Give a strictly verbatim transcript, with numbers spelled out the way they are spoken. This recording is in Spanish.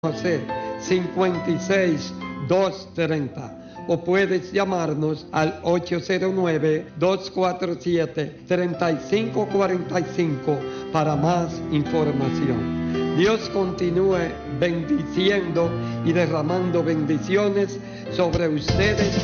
José, cincuenta y seis, doscientos treinta. O puedes llamarnos al ocho cero nueve, dos cuatro siete, tres cinco cuatro cinco para más información. Dios continúe bendiciendo y derramando bendiciones sobre ustedes.